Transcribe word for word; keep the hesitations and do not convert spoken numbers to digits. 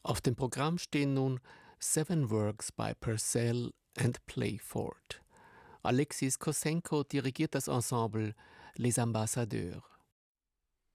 Auf dem Programm stehen nun Seven Works by Purcell and Playford. Alexis Kossenko dirigiert das Ensemble Les Ambassadeurs.